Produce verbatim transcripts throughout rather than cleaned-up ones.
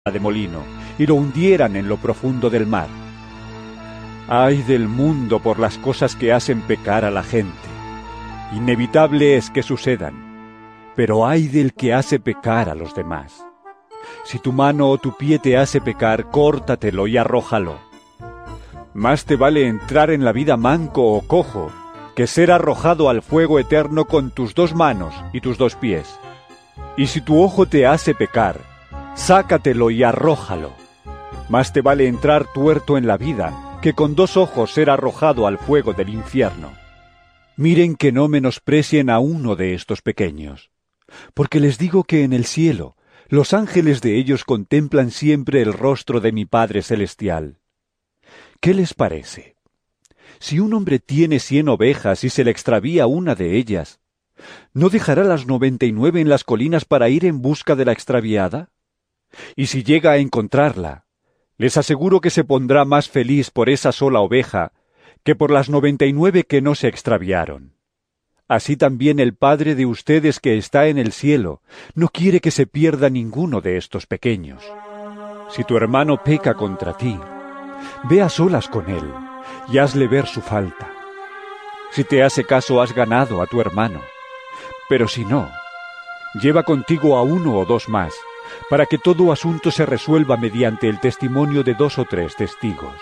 de molino y lo hundieran en lo profundo del mar. Ay del mundo por las cosas que hacen pecar a la gente. Inevitable es que sucedan, pero ay del que hace pecar a los demás. Si tu mano o tu pie te hace pecar, córtatelo y arrójalo. Más te vale entrar en la vida manco o cojo, que ser arrojado al fuego eterno con tus dos manos y tus dos pies. Y si tu ojo te hace pecar, sácatelo y arrójalo. Más te vale entrar tuerto en la vida, que con dos ojos ser arrojado al fuego del infierno. Miren que no menosprecien a uno de estos pequeños, porque les digo que en el cielo los ángeles de ellos contemplan siempre el rostro de mi Padre Celestial. ¿Qué les parece? Si un hombre tiene cien ovejas y se le extravía una de ellas, ¿no dejará las noventa y nueve en las colinas para ir en busca de la extraviada? Y si llega a encontrarla, les aseguro que se pondrá más feliz por esa sola oveja que por las noventa y nueve que no se extraviaron. Así también el Padre de ustedes que está en el cielo no quiere que se pierda ninguno de estos pequeños. Si tu hermano peca contra ti, ve a solas con él y hazle ver su falta. Si te hace caso, has ganado a tu hermano. Pero si no, lleva contigo a uno o dos más, para que todo asunto se resuelva mediante el testimonio de dos o tres testigos.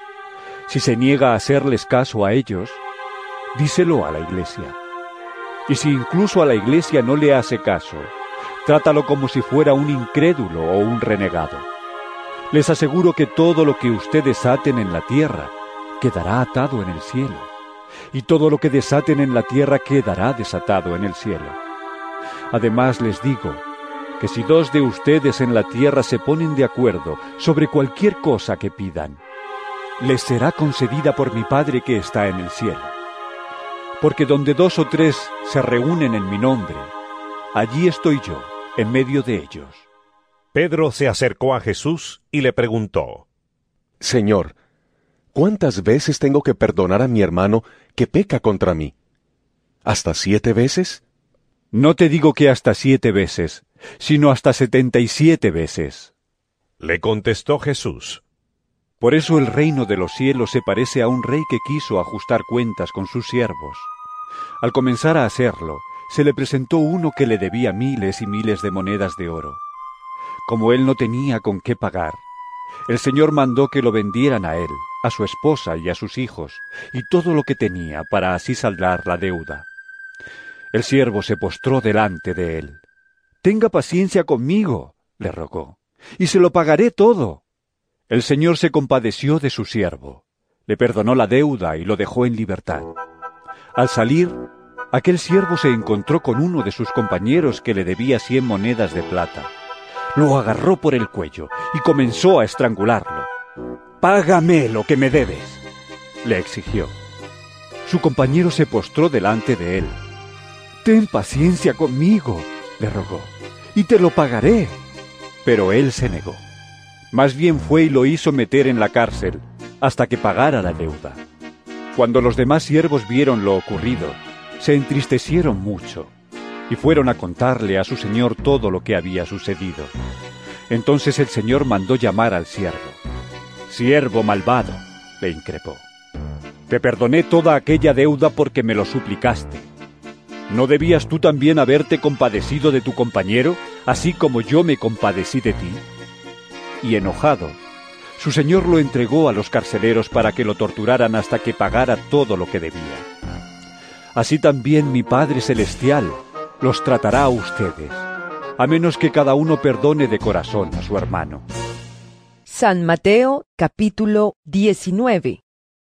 Si se niega a hacerles caso a ellos, díselo a la iglesia. Y si incluso a la iglesia no le hace caso, trátalo como si fuera un incrédulo o un renegado. Les aseguro que todo lo que ustedes aten en la tierra quedará atado en el cielo, y todo lo que desaten en la tierra quedará desatado en el cielo. Además les digo que si dos de ustedes en la tierra se ponen de acuerdo sobre cualquier cosa que pidan, les será concedida por mi Padre que está en el cielo. Porque donde dos o tres se reúnen en mi nombre, allí estoy yo, en medio de ellos. Pedro se acercó a Jesús y le preguntó: Señor, ¿cuántas veces tengo que perdonar a mi hermano que peca contra mí? ¿Hasta siete veces? No te digo que hasta siete veces, sino hasta setenta y siete veces. Le contestó Jesús: Por eso el reino de los cielos se parece a un rey que quiso ajustar cuentas con sus siervos. Al comenzar a hacerlo, se le presentó uno que le debía miles y miles de monedas de oro. Como él no tenía con qué pagar, el Señor mandó que lo vendieran a él, a su esposa y a sus hijos, y todo lo que tenía, para así saldar la deuda. El siervo se postró delante de él. «Tenga paciencia conmigo», le rogó, «y se lo pagaré todo». El Señor se compadeció de su siervo, le perdonó la deuda y lo dejó en libertad. Al salir, aquel siervo se encontró con uno de sus compañeros que le debía cien monedas de plata. Lo agarró por el cuello y comenzó a estrangularlo. «Págame lo que me debes», le exigió. Su compañero se postró delante de él. «Ten paciencia conmigo», le rogó, «y te lo pagaré». Pero él se negó. Más bien fue y lo hizo meter en la cárcel hasta que pagara la deuda. Cuando los demás siervos vieron lo ocurrido, se entristecieron mucho y fueron a contarle a su señor todo lo que había sucedido. Entonces el señor mandó llamar al siervo. «Siervo malvado», le increpó, «te perdoné toda aquella deuda porque me lo suplicaste. ¿No debías tú también haberte compadecido de tu compañero, así como yo me compadecí de ti?» Y enojado, su señor lo entregó a los carceleros para que lo torturaran hasta que pagara todo lo que debía. Así también mi Padre Celestial los tratará a ustedes, a menos que cada uno perdone de corazón a su hermano. San Mateo, capítulo diecinueve.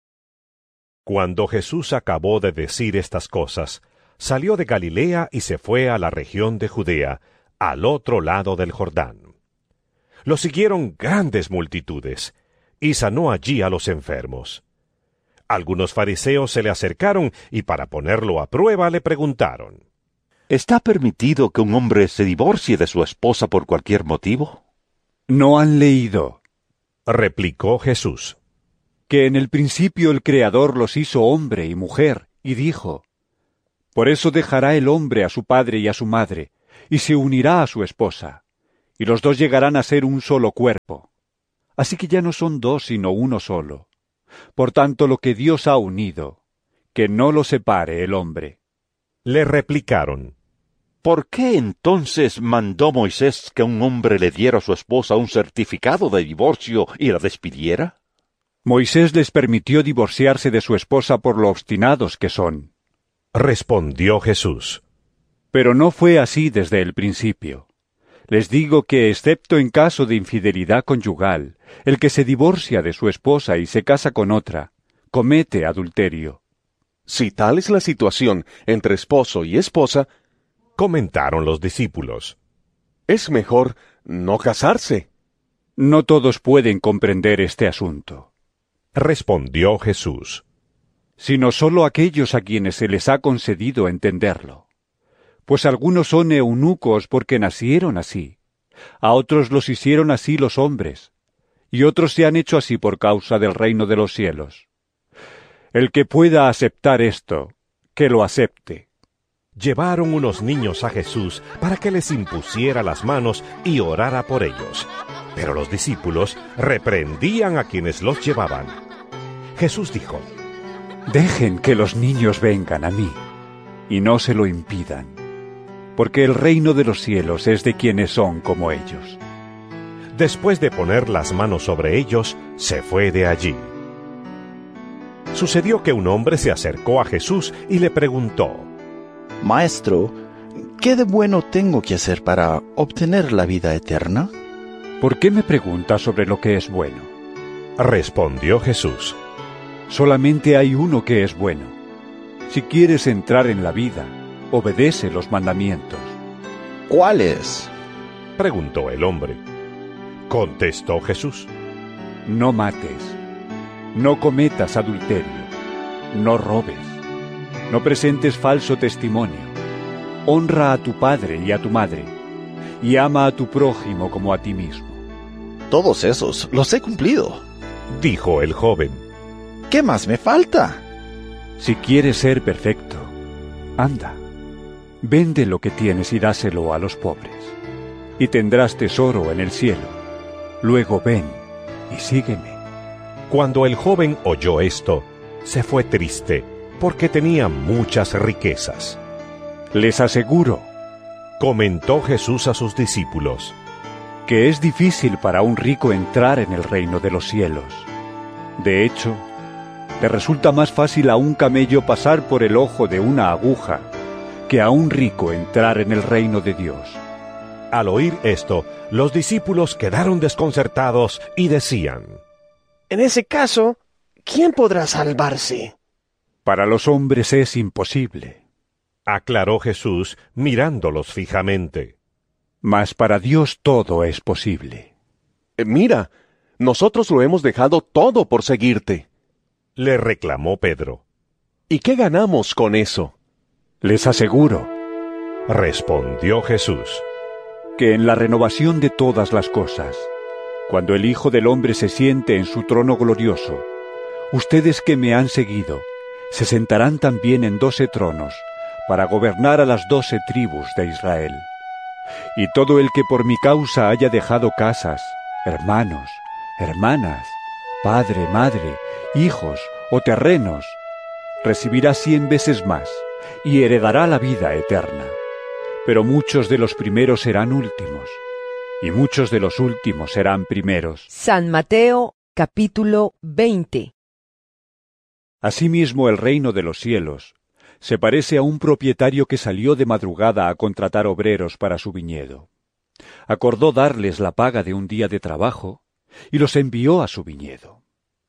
Cuando Jesús acabó de decir estas cosas, salió de Galilea y se fue a la región de Judea, al otro lado del Jordán. Lo siguieron grandes multitudes, y sanó allí a los enfermos. Algunos fariseos se le acercaron y para ponerlo a prueba le preguntaron: ¿Está permitido que un hombre se divorcie de su esposa por cualquier motivo? ¿No han leído?, replicó Jesús, que en el principio el Creador los hizo hombre y mujer, y dijo: Por eso dejará el hombre a su padre y a su madre, y se unirá a su esposa, y los dos llegarán a ser un solo cuerpo. Así que ya no son dos, sino uno solo. Por tanto, lo que Dios ha unido, que no lo separe el hombre. Le replicaron: ¿Por qué entonces mandó Moisés que un hombre le diera a su esposa un certificado de divorcio y la despidiera? Moisés les permitió divorciarse de su esposa por lo obstinados que son. Respondió Jesús: Pero no fue así desde el principio. Les digo que, excepto en caso de infidelidad conyugal, el que se divorcia de su esposa y se casa con otra, comete adulterio. Si tal es la situación entre esposo y esposa, comentaron los discípulos, es mejor no casarse. No todos pueden comprender este asunto. Respondió Jesús: Sino solo aquellos a quienes se les ha concedido entenderlo. Pues algunos son eunucos porque nacieron así, a otros los hicieron así los hombres, y otros se han hecho así por causa del reino de los cielos. El que pueda aceptar esto, que lo acepte. Llevaron unos niños a Jesús para que les impusiera las manos y orara por ellos. Pero los discípulos reprendían a quienes los llevaban. Jesús dijo: Dejen que los niños vengan a mí, y no se lo impidan, porque el reino de los cielos es de quienes son como ellos. Después de poner las manos sobre ellos, se fue de allí. Sucedió que un hombre se acercó a Jesús y le preguntó: Maestro, ¿qué de bueno tengo que hacer para obtener la vida eterna? ¿Por qué me pregunta sobre lo que es bueno? Respondió Jesús: Solamente hay uno que es bueno. Si quieres entrar en la vida, obedece los mandamientos. ¿Cuál es? Preguntó el hombre. Contestó Jesús: No mates, no cometas adulterio, no robes, no presentes falso testimonio, honra a tu padre y a tu madre, y ama a tu prójimo como a ti mismo. Todos esos los he cumplido, dijo el joven. ¿Qué más me falta? Si quieres ser perfecto, anda, vende lo que tienes y dáselo a los pobres, y tendrás tesoro en el cielo. Luego ven y sígueme. Cuando el joven oyó esto, se fue triste, porque tenía muchas riquezas. Les aseguro, comentó Jesús a sus discípulos, que es difícil para un rico entrar en el reino de los cielos. De hecho, le resulta más fácil a un camello pasar por el ojo de una aguja que a un rico entrar en el reino de Dios. Al oír esto, los discípulos quedaron desconcertados y decían: En ese caso, ¿quién podrá salvarse? Para los hombres es imposible, aclaró Jesús mirándolos fijamente. Mas para Dios todo es posible. Eh, mira, nosotros lo hemos dejado todo por seguirte, le reclamó Pedro. ¿Y qué ganamos con eso? Les aseguro, respondió Jesús, que en la renovación de todas las cosas, cuando el Hijo del Hombre se siente en su trono glorioso, ustedes que me han seguido, se sentarán también en doce tronos, para gobernar a las doce tribus de Israel. Y todo el que por mi causa haya dejado casas, hermanos, hermanas, padre, madre, hijos o terrenos, recibirá cien veces más, y heredará la vida eterna. Pero muchos de los primeros serán últimos, y muchos de los últimos serán primeros. San Mateo, capítulo veinte. Asimismo, el reino de los cielos se parece a un propietario que salió de madrugada a contratar obreros para su viñedo. Acordó darles la paga de un día de trabajo y los envió a su viñedo.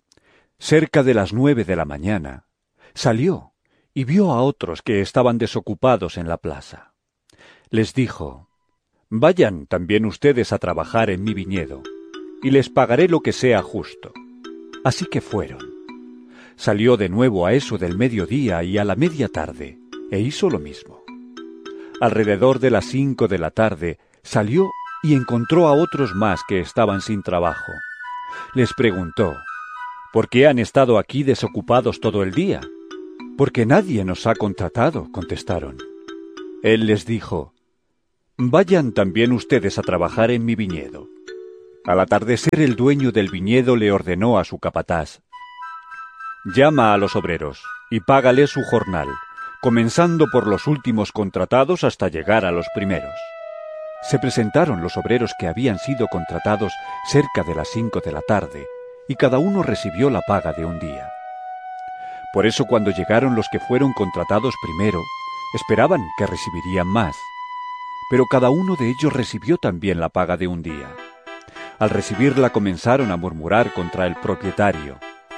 Cerca de las nueve de la mañana, salió y vio a otros que estaban desocupados en la plaza. Les dijo: Vayan también ustedes a trabajar en mi viñedo, y les pagaré lo que sea justo. Así que fueron. Salió de nuevo a eso del mediodía y a la media tarde, e hizo lo mismo. Alrededor de las cinco de la tarde, salió y encontró a otros más que estaban sin trabajo. Les preguntó: ¿Por qué han estado aquí desocupados todo el día? Porque nadie nos ha contratado, contestaron. Él les dijo: Vayan también ustedes a trabajar en mi viñedo. Al atardecer el dueño del viñedo le ordenó a su capataz: llama a los obreros y págales su jornal, comenzando por los últimos contratados hasta llegar a los primeros. Se presentaron los obreros que habían sido contratados cerca de las cinco de la tarde, y cada uno recibió la paga de un día. Por eso cuando llegaron los que fueron contratados primero, esperaban que recibirían más. Pero cada uno de ellos recibió también la paga de un día. Al recibirla comenzaron a murmurar contra el propietario.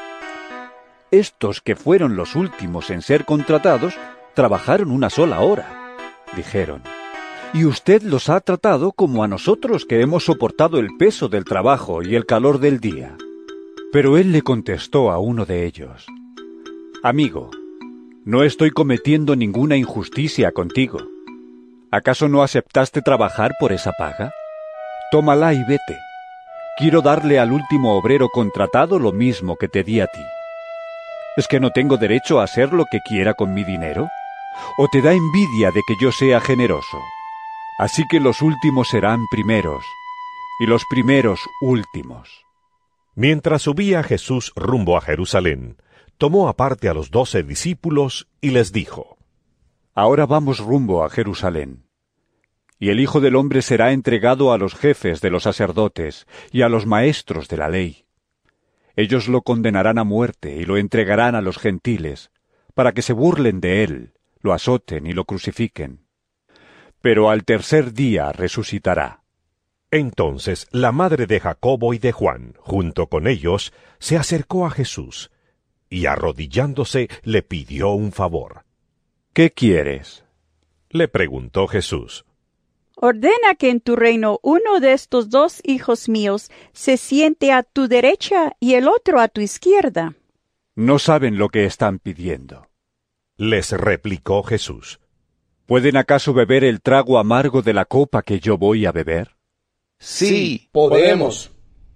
Estos que fueron los últimos en ser contratados, trabajaron una sola hora, dijeron. Y usted los ha tratado como a nosotros que hemos soportado el peso del trabajo y el calor del día. Pero él le contestó a uno de ellos: Amigo, no estoy cometiendo ninguna injusticia contigo. ¿Acaso no aceptaste trabajar por esa paga? Tómala y vete. Quiero darle al último obrero contratado lo mismo que te di a ti. ¿Es que no tengo derecho a hacer lo que quiera con mi dinero? ¿O te da envidia de que yo sea generoso? Así que los últimos serán primeros, y los primeros últimos. Mientras subía Jesús rumbo a Jerusalén, tomó aparte a los doce discípulos y les dijo: Ahora vamos rumbo a Jerusalén. Y el Hijo del Hombre será entregado a los jefes de los sacerdotes y a los maestros de la ley. Ellos lo condenarán a muerte y lo entregarán a los gentiles, para que se burlen de él, lo azoten y lo crucifiquen. Pero al tercer día resucitará. Entonces la madre de Jacobo y de Juan, junto con ellos, se acercó a Jesús, y arrodillándose le pidió un favor. ¿Qué quieres?, le preguntó Jesús. Ordena que en tu reino uno de estos dos hijos míos se siente a tu derecha y el otro a tu izquierda. No saben lo que están pidiendo, les replicó Jesús. ¿Pueden acaso beber el trago amargo de la copa que yo voy a beber? Sí, podemos.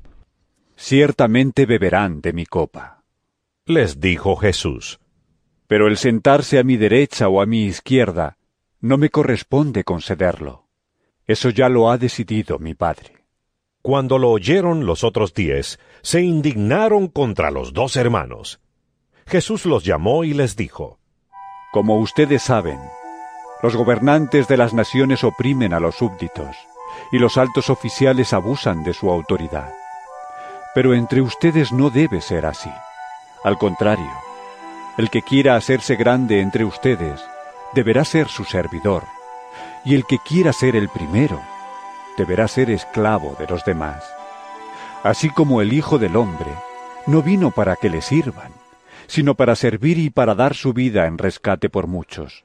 Ciertamente beberán de mi copa, les dijo Jesús. Pero el sentarse a mi derecha o a mi izquierda no me corresponde concederlo. Eso ya lo ha decidido mi Padre. Cuando lo oyeron los otros diez, se indignaron contra los dos hermanos. Jesús los llamó y les dijo: Como ustedes saben, los gobernantes de las naciones oprimen a los súbditos, y los altos oficiales abusan de su autoridad. Pero entre ustedes no debe ser así. Al contrario, el que quiera hacerse grande entre ustedes deberá ser su servidor, y el que quiera ser el primero deberá ser esclavo de los demás. Así como el Hijo del Hombre no vino para que le sirvan, sino para servir y para dar su vida en rescate por muchos.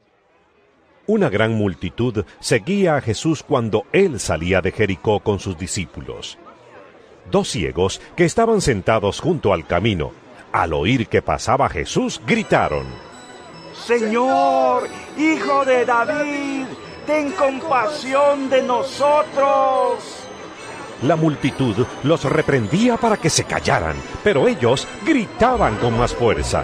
Una gran multitud seguía a Jesús cuando él salía de Jericó con sus discípulos. Dos ciegos que estaban sentados junto al camino, al oír que pasaba Jesús, gritaron: Señor, Hijo de David, ten compasión de nosotros. La multitud los reprendía para que se callaran, pero ellos gritaban con más fuerza: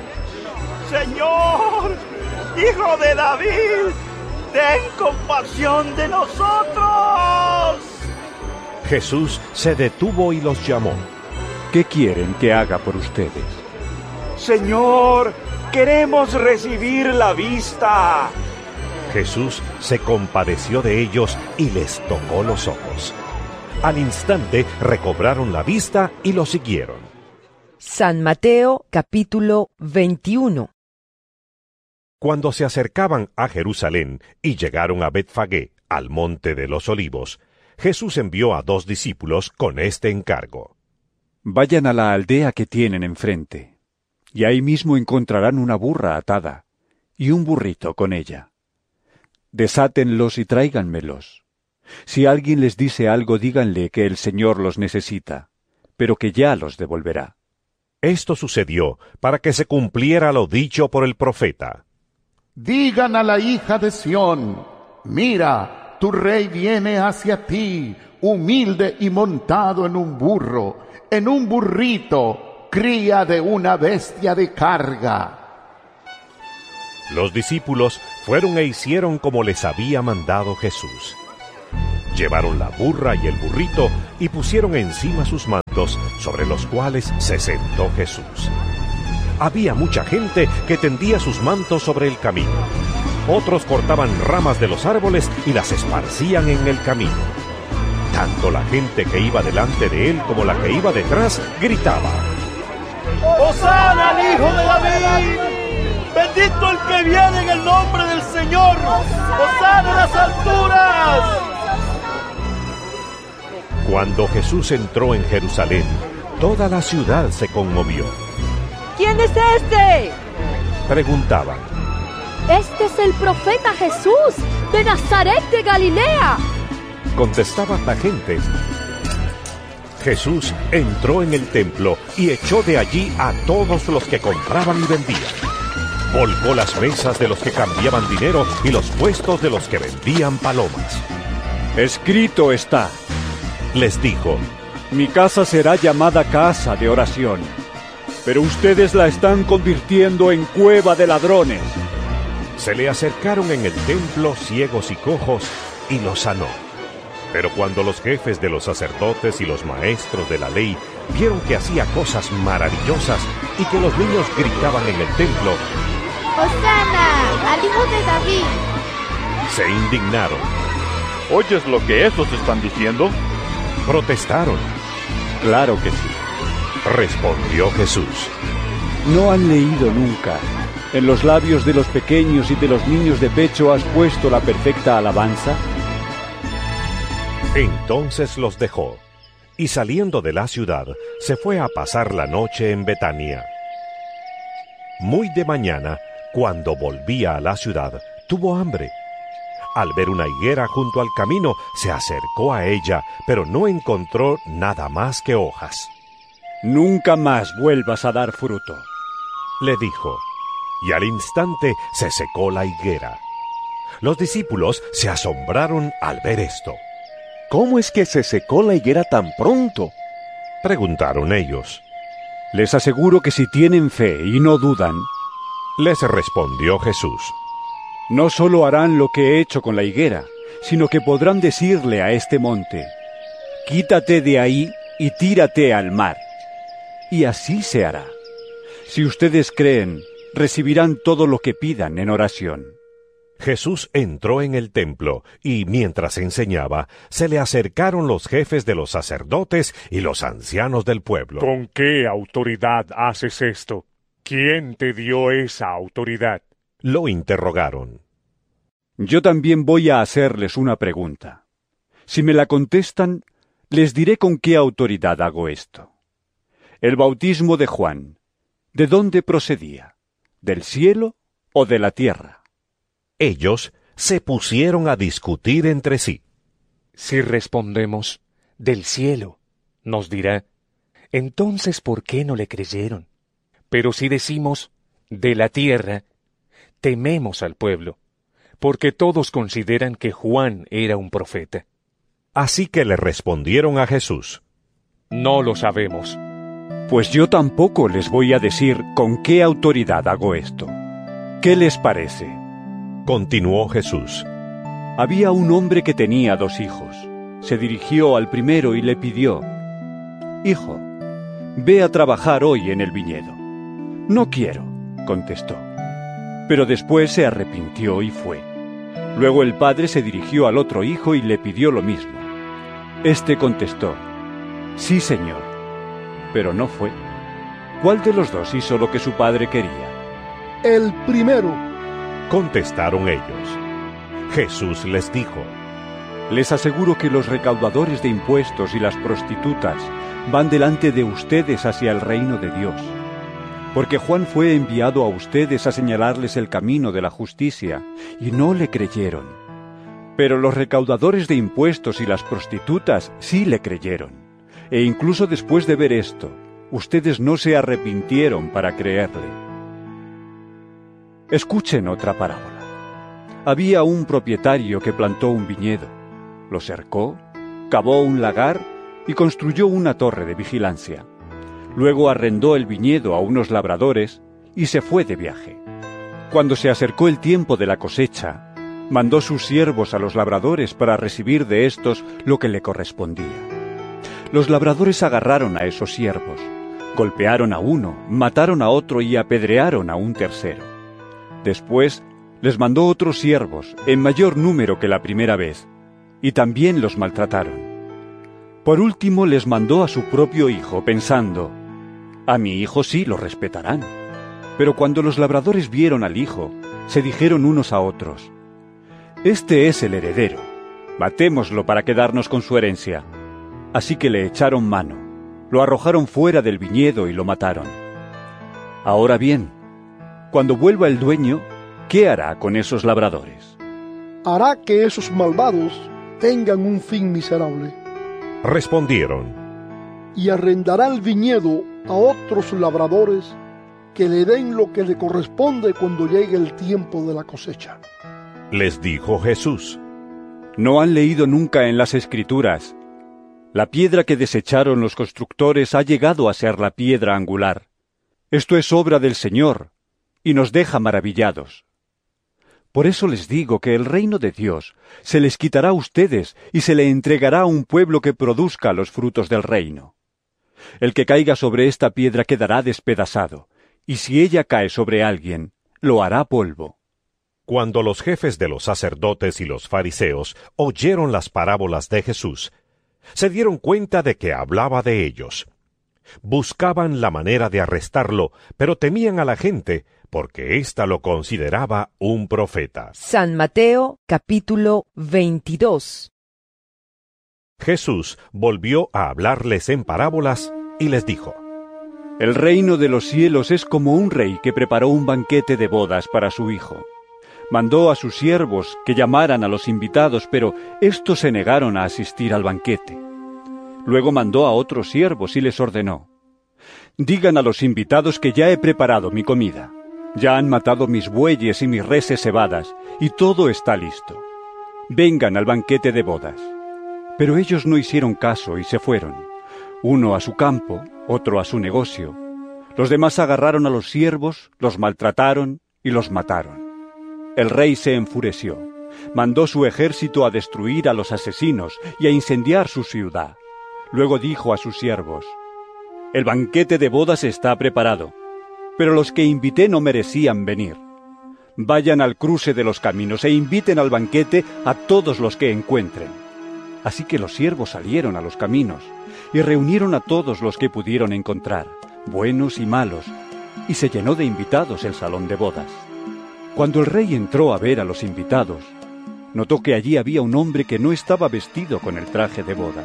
Señor, Hijo de David, ten compasión de nosotros. Jesús se detuvo y los llamó. ¿Qué quieren que haga por ustedes? Señor, queremos recibir la vista. Jesús se compadeció de ellos y les tocó los ojos. Al instante recobraron la vista y lo siguieron. San Mateo capítulo veintiuno. Cuando se acercaban a Jerusalén y llegaron a Betfagé, al monte de los Olivos, Jesús envió a dos discípulos con este encargo: Vayan a la aldea que tienen enfrente, y ahí mismo encontrarán una burra atada, y un burrito con ella. Desátenlos y tráiganmelos. Si alguien les dice algo, díganle que el Señor los necesita, pero que ya los devolverá. Esto sucedió para que se cumpliera lo dicho por el profeta. Digan a la hija de Sión: mira, tu rey viene hacia ti, humilde y montado en un burro, en un burrito, cría de una bestia de carga. Los discípulos fueron e hicieron como les había mandado Jesús. Llevaron la burra y el burrito y pusieron encima sus mantos, sobre los cuales se sentó Jesús. Había mucha gente que tendía sus mantos sobre el camino. Otros cortaban ramas de los árboles y las esparcían en el camino. Tanto la gente que iba delante de él como la que iba detrás gritaba: ¡Hosana al Hijo de David! ¡Bendito el que viene en el nombre del Señor! ¡Hosana en las alturas! Cuando Jesús entró en Jerusalén, toda la ciudad se conmovió. ¿Quién es este? Preguntaban. Este es el profeta Jesús, de Nazaret de Galilea. Contestaba la gente. Jesús entró en el templo y echó de allí a todos los que compraban y vendían. Volcó las mesas de los que cambiaban dinero y los puestos de los que vendían palomas. Escrito está, les dijo: mi casa será llamada casa de oración, pero ustedes la están convirtiendo en cueva de ladrones. Se le acercaron en el templo ciegos y cojos y los sanó. Pero cuando los jefes de los sacerdotes y los maestros de la ley vieron que hacía cosas maravillosas y que los niños gritaban en el templo: ¡Hosana al Hijo de David!, se indignaron. ¿Oyes lo que esos están diciendo? Protestaron. Claro que sí, respondió Jesús. ¿No han leído nunca: en los labios de los pequeños y de los niños de pecho has puesto la perfecta alabanza? Entonces los dejó, y saliendo de la ciudad, se fue a pasar la noche en Betania. Muy de mañana, cuando volvía a la ciudad, tuvo hambre. Al ver una higuera junto al camino, se acercó a ella, pero no encontró nada más que hojas. Nunca más vuelvas a dar fruto, le dijo, y al instante se secó la higuera. Los discípulos se asombraron al ver esto. ¿Cómo es que se secó la higuera tan pronto?, preguntaron ellos. Les aseguro que si tienen fe y no dudan, les respondió Jesús, no solo harán lo que he hecho con la higuera, sino que podrán decirle a este monte: quítate de ahí y tírate al mar. Y así se hará. Si ustedes creen, recibirán todo lo que pidan en oración. Jesús entró en el templo, y mientras enseñaba, se le acercaron los jefes de los sacerdotes y los ancianos del pueblo. ¿Con qué autoridad haces esto? ¿Quién te dio esa autoridad? Lo interrogaron. Yo también voy a hacerles una pregunta. Si me la contestan, les diré con qué autoridad hago esto. El bautismo de Juan, ¿de dónde procedía? ¿Del cielo o de la tierra? Ellos se pusieron a discutir entre sí. Si respondemos, del cielo, nos dirá, entonces ¿por qué no le creyeron? Pero si decimos, de la tierra, tememos al pueblo, porque todos consideran que Juan era un profeta. Así que le respondieron a Jesús: no lo sabemos. Pues yo tampoco les voy a decir con qué autoridad hago esto. ¿Qué les parece? Continuó Jesús. Había un hombre que tenía dos hijos. Se dirigió al primero y le pidió: Hijo, ve a trabajar hoy en el viñedo. No quiero, contestó. Pero después se arrepintió y fue. Luego el padre se dirigió al otro hijo y le pidió lo mismo. Este contestó: Sí, señor. Pero no fue. ¿Cuál de los dos hizo lo que su padre quería? El primero, contestaron ellos. Jesús les dijo: Les aseguro que los recaudadores de impuestos y las prostitutas van delante de ustedes hacia el reino de Dios. Porque Juan fue enviado a ustedes a señalarles el camino de la justicia, y no le creyeron. Pero los recaudadores de impuestos y las prostitutas sí le creyeron. E incluso después de ver esto, ustedes no se arrepintieron para creerle. Escuchen otra parábola. Había un propietario que plantó un viñedo, lo cercó, cavó un lagar y construyó una torre de vigilancia. Luego arrendó el viñedo a unos labradores y se fue de viaje. Cuando se acercó el tiempo de la cosecha, mandó sus siervos a los labradores para recibir de éstos lo que le correspondía. Los labradores agarraron a esos siervos, golpearon a uno, mataron a otro y apedrearon a un tercero. Después les mandó otros siervos, en mayor número que la primera vez, y también los maltrataron. Por último les mandó a su propio hijo, pensando, «A mi hijo sí lo respetarán». Pero cuando los labradores vieron al hijo, se dijeron unos a otros, «Este es el heredero, matémoslo para quedarnos con su herencia». Así que le echaron mano, lo arrojaron fuera del viñedo y lo mataron. Ahora bien, cuando vuelva el dueño, ¿qué hará con esos labradores? Hará que esos malvados tengan un fin miserable. Respondieron, y arrendará el viñedo a otros labradores que le den lo que le corresponde cuando llegue el tiempo de la cosecha. Les dijo Jesús, ¿no han leído nunca en las Escrituras? La piedra que desecharon los constructores ha llegado a ser la piedra angular. Esto es obra del Señor, y nos deja maravillados. Por eso les digo que el reino de Dios se les quitará a ustedes y se le entregará a un pueblo que produzca los frutos del reino. El que caiga sobre esta piedra quedará despedazado, y si ella cae sobre alguien, lo hará polvo. Cuando los jefes de los sacerdotes y los fariseos oyeron las parábolas de Jesús, se dieron cuenta de que hablaba de ellos. Buscaban la manera de arrestarlo, pero temían a la gente, porque ésta lo consideraba un profeta. San Mateo, capítulo veintidós. Jesús volvió a hablarles en parábolas y les dijo, El reino de los cielos es como un rey que preparó un banquete de bodas para su hijo. Mandó a sus siervos que llamaran a los invitados, pero éstos se negaron a asistir al banquete. Luego mandó a otros siervos y les ordenó, «Digan a los invitados que ya he preparado mi comida. Ya han matado mis bueyes y mis reses cebadas, y todo está listo. Vengan al banquete de bodas». Pero ellos no hicieron caso y se fueron, uno a su campo, otro a su negocio. Los demás agarraron a los siervos, los maltrataron y los mataron. El rey se enfureció, mandó su ejército a destruir a los asesinos y a incendiar su ciudad. Luego dijo a sus siervos, «El banquete de bodas está preparado, pero los que invité no merecían venir. Vayan al cruce de los caminos e inviten al banquete a todos los que encuentren». Así que los siervos salieron a los caminos y reunieron a todos los que pudieron encontrar, buenos y malos, y se llenó de invitados el salón de bodas. Cuando el rey entró a ver a los invitados, notó que allí había un hombre que no estaba vestido con el traje de boda.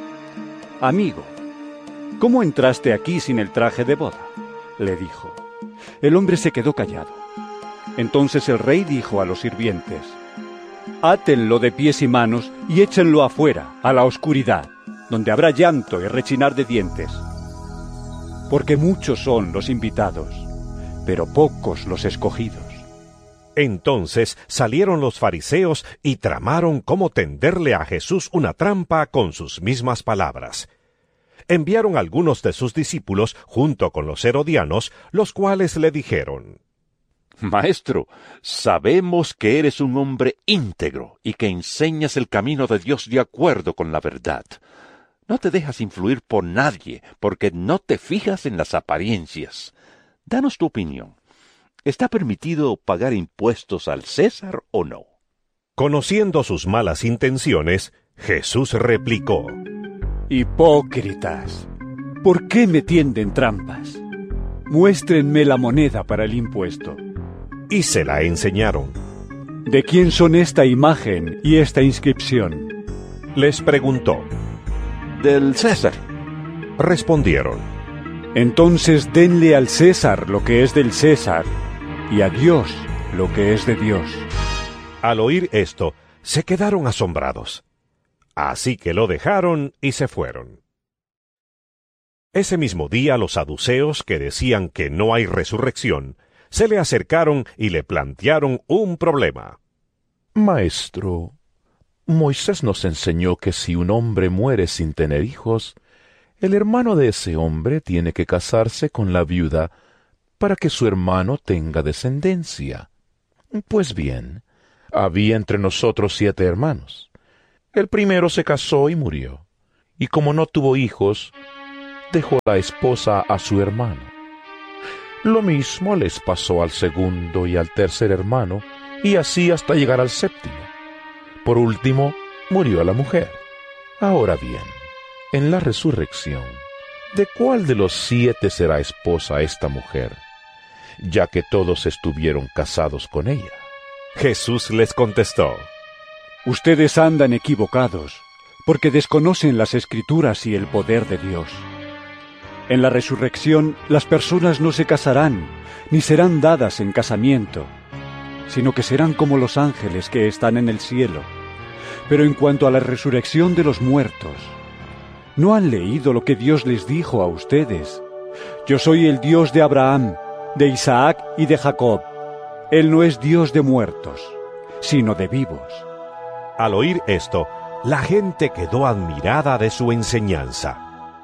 «Amigo, ¿cómo entraste aquí sin el traje de boda?», le dijo. El hombre se quedó callado. Entonces el rey dijo a los sirvientes, «Átenlo de pies y manos y échenlo afuera, a la oscuridad, donde habrá llanto y rechinar de dientes. Porque muchos son los invitados, pero pocos los escogidos». Entonces salieron los fariseos y tramaron cómo tenderle a Jesús una trampa con sus mismas palabras. Enviaron algunos de sus discípulos junto con los herodianos, los cuales le dijeron, Maestro, sabemos que eres un hombre íntegro y que enseñas el camino de Dios de acuerdo con la verdad. No te dejas influir por nadie, porque no te fijas en las apariencias. Danos tu opinión. ¿Está permitido pagar impuestos al César o no? Conociendo sus malas intenciones, Jesús replicó, «Hipócritas, ¿por qué me tienden trampas? Muéstrenme la moneda para el impuesto». Y se la enseñaron. «¿De quién son esta imagen y esta inscripción?», les preguntó. «Del César», respondieron. «Entonces denle al César lo que es del César, y a Dios lo que es de Dios». Al oír esto, se quedaron asombrados. Así que lo dejaron y se fueron. Ese mismo día los saduceos, que decían que no hay resurrección, se le acercaron y le plantearon un problema. Maestro, Moisés nos enseñó que si un hombre muere sin tener hijos, el hermano de ese hombre tiene que casarse con la viuda para que su hermano tenga descendencia. Pues bien, Había entre nosotros siete hermanos. El primero se casó y murió, y como no tuvo hijos, dejó la esposa a su hermano. Lo mismo les pasó al segundo y al tercer hermano, y así hasta llegar al séptimo. Por último, murió la mujer. Ahora bien, en la resurrección, ¿de cuál de los siete será esposa esta mujer, ya que todos estuvieron casados con ella? Jesús les contestó: Ustedes andan equivocados, porque desconocen las Escrituras y el poder de Dios. En la resurrección, las personas no se casarán, ni serán dadas en casamiento, sino que serán como los ángeles que están en el cielo. Pero en cuanto a la resurrección de los muertos, ¿no han leído lo que Dios les dijo a ustedes? Yo soy el Dios de Abraham, de Isaac y de Jacob. Él no es Dios de muertos, sino de vivos. Al oír esto, la gente quedó admirada de su enseñanza.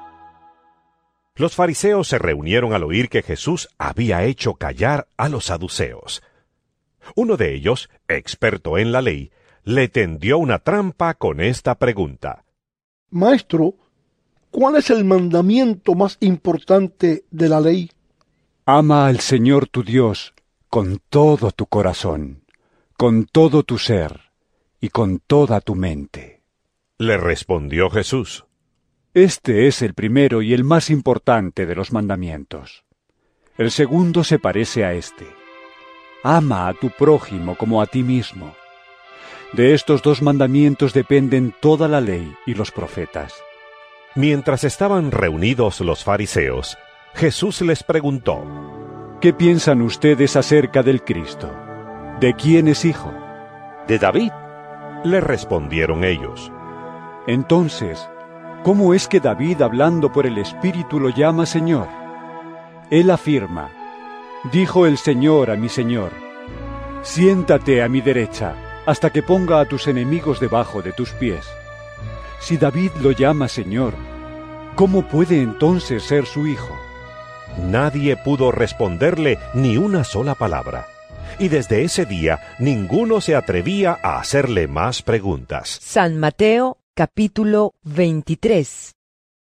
Los fariseos se reunieron al oír que Jesús había hecho callar a los saduceos. Uno de ellos, experto en la ley, le tendió una trampa con esta pregunta: Maestro, ¿cuál es el mandamiento más importante de la ley? Ama al Señor tu Dios con todo tu corazón, con todo tu ser y con toda tu mente. Le respondió Jesús: Este es el primero y el más importante de los mandamientos. El segundo se parece a este: ama a tu prójimo como a ti mismo. De estos dos mandamientos dependen toda la ley y los profetas. Mientras estaban reunidos los fariseos, Jesús les preguntó: ¿Qué piensan ustedes acerca del Cristo? ¿De quién es hijo? De David, le respondieron ellos. Entonces, ¿cómo es que David, hablando por el Espíritu, lo llama Señor? Él afirma: dijo el Señor a mi Señor, siéntate a mi derecha, hasta que ponga a tus enemigos debajo de tus pies. Si David lo llama Señor, ¿cómo puede entonces ser su hijo? Nadie pudo responderle ni una sola palabra, y desde ese día ninguno se atrevía a hacerle más preguntas. San Mateo, capítulo veintitrés.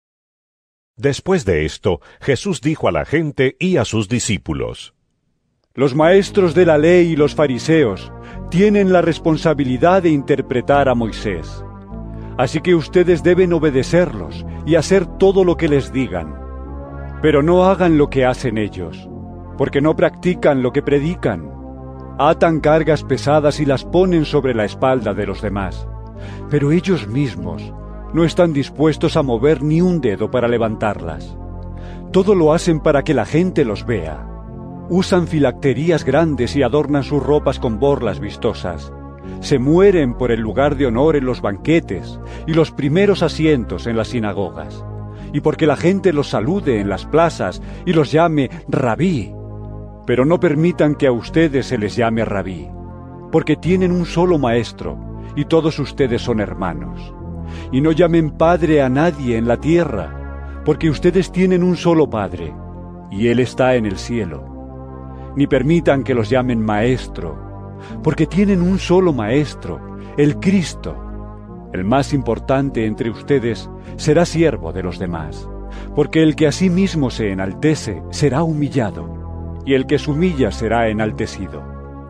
Después de esto, Jesús dijo a la gente y a sus discípulos: Los maestros de la ley y los fariseos tienen la responsabilidad de interpretar a Moisés. Así que ustedes deben obedecerlos y hacer todo lo que les digan. Pero no hagan lo que hacen ellos, porque no practican lo que predican. Atan cargas pesadas y las ponen sobre la espalda de los demás. Pero ellos mismos no están dispuestos a mover ni un dedo para levantarlas. Todo lo hacen para que la gente los vea. Usan filacterías grandes y adornan sus ropas con borlas vistosas. Se mueren por el lugar de honor en los banquetes y los primeros asientos en las sinagogas, y porque la gente los salude en las plazas y los llame Rabí. Pero no permitan que a ustedes se les llame Rabí, porque tienen un solo maestro, y todos ustedes son hermanos. Y no llamen Padre a nadie en la tierra, porque ustedes tienen un solo Padre, y Él está en el cielo. Ni permitan que los llamen Maestro, porque tienen un solo Maestro, el Cristo. El más importante entre ustedes será siervo de los demás, porque el que a sí mismo se enaltece será humillado, y el que se humilla será enaltecido.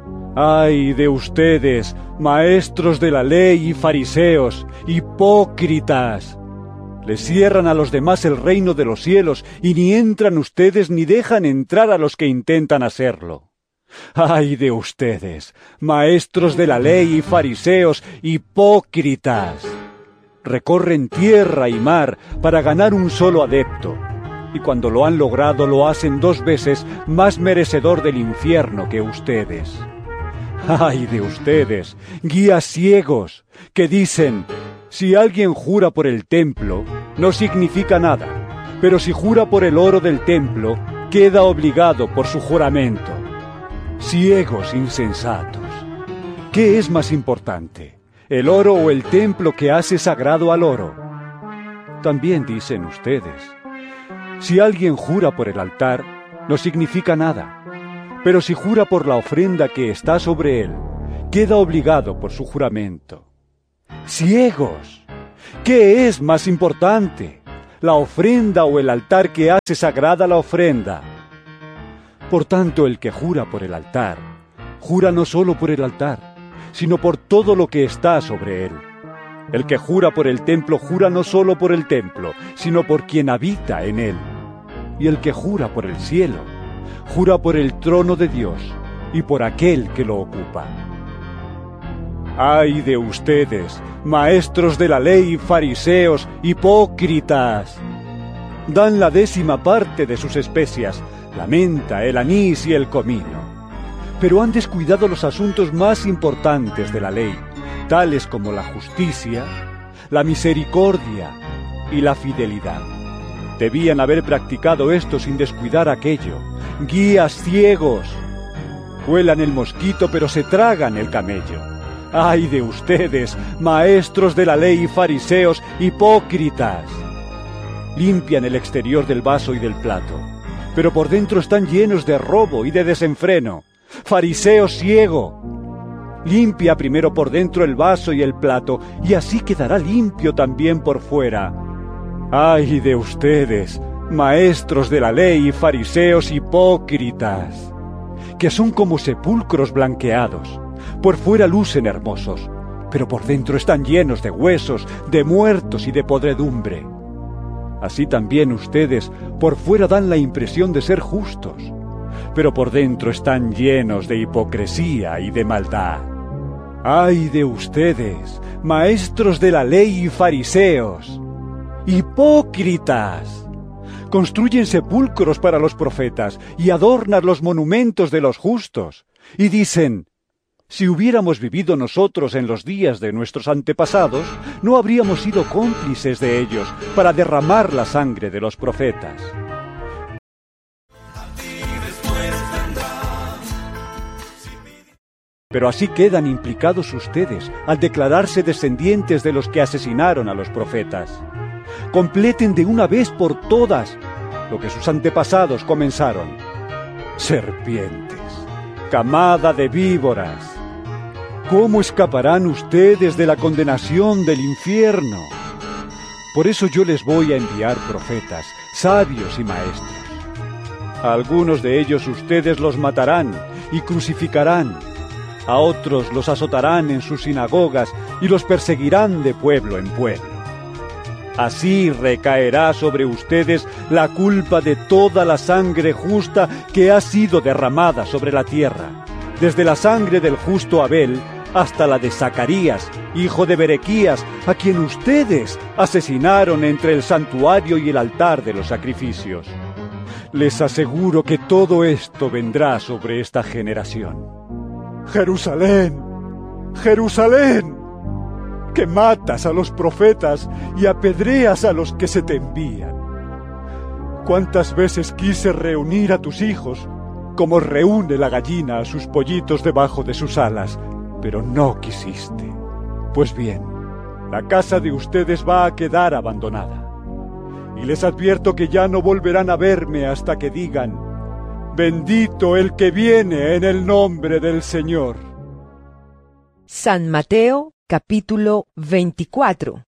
¡Ay de ustedes, maestros de la ley y fariseos, hipócritas! Les cierran a los demás el reino de los cielos, y ni entran ustedes ni dejan entrar a los que intentan hacerlo. ¡Ay de ustedes, maestros de la ley y fariseos, hipócritas! Recorren tierra y mar para ganar un solo adepto, y cuando lo han logrado lo hacen dos veces más merecedor del infierno que ustedes. ¡Ay de ustedes, guías ciegos, que dicen: si alguien jura por el templo, no significa nada, pero si jura por el oro del templo, queda obligado por su juramento! Ciegos insensatos. ¿Qué es más importante, el oro o el templo que hace sagrado al oro? También dicen ustedes: si alguien jura por el altar, no significa nada, pero si jura por la ofrenda que está sobre él, queda obligado por su juramento. ¡Ciegos! ¿Qué es más importante, la ofrenda o el altar que hace sagrada la ofrenda? Por tanto, el que jura por el altar, jura no solo por el altar, sino por todo lo que está sobre él. El que jura por el templo, jura no solo por el templo, sino por quien habita en él. Y el que jura por el cielo, jura por el trono de Dios y por aquel que lo ocupa. ¡Ay de ustedes, maestros de la ley, fariseos, hipócritas! Dan la décima parte de sus especias, la menta, el anís y el comino. Pero han descuidado los asuntos más importantes de la ley, tales como la justicia, la misericordia y la fidelidad. Debían haber practicado esto sin descuidar aquello. Guías ciegos. Vuelan el mosquito, pero se tragan el camello. ¡Ay de ustedes, maestros de la ley y fariseos, hipócritas! Limpian el exterior del vaso y del plato, pero por dentro están llenos de robo y de desenfreno. ¡Fariseo ciego! Limpia primero por dentro el vaso y el plato, y así quedará limpio también por fuera. ¡Ay de ustedes, maestros de la ley y fariseos hipócritas! Que son como sepulcros blanqueados. Por fuera lucen hermosos, pero por dentro están llenos de huesos, de muertos y de podredumbre. Así también ustedes por fuera dan la impresión de ser justos, pero por dentro están llenos de hipocresía y de maldad. ¡Ay de ustedes, maestros de la ley y fariseos! ¡Hipócritas! Construyen sepulcros para los profetas y adornan los monumentos de los justos. Y dicen: si hubiéramos vivido nosotros en los días de nuestros antepasados, no habríamos sido cómplices de ellos para derramar la sangre de los profetas. Pero así quedan implicados ustedes al declararse descendientes de los que asesinaron a los profetas. Completen de una vez por todas lo que sus antepasados comenzaron. Serpientes, camada de víboras, ¿cómo escaparán ustedes de la condenación del infierno? Por eso yo les voy a enviar profetas, sabios y maestros. A algunos de ellos ustedes los matarán y crucificarán. A otros los azotarán en sus sinagogas y los perseguirán de pueblo en pueblo. Así recaerá sobre ustedes la culpa de toda la sangre justa que ha sido derramada sobre la tierra, desde la sangre del justo Abel hasta la de Zacarías, hijo de Berequías, a quien ustedes asesinaron entre el santuario y el altar de los sacrificios. Les aseguro que todo esto vendrá sobre esta generación. ¡Jerusalén! ¡Jerusalén! Que matas a los profetas y apedreas a los que se te envían. ¿Cuántas veces quise reunir a tus hijos, como reúne la gallina a sus pollitos debajo de sus alas, pero no quisiste? Pues bien, la casa de ustedes va a quedar abandonada. Y les advierto que ya no volverán a verme hasta que digan: bendito el que viene en el nombre del Señor. San Mateo, capítulo veinticuatro.